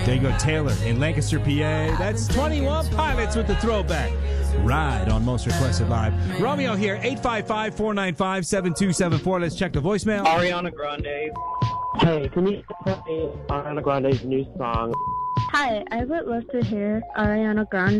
There you go, Taylor in Lancaster, PA. That's 21 Pilots with the throwback. Ride on Most Requested Live. Romeo here, 855-495-7274. Let's check the voicemail. Ariana Grande. Hey, can you play Ariana Grande's new song? Hi, I would love to hear Ariana Grande.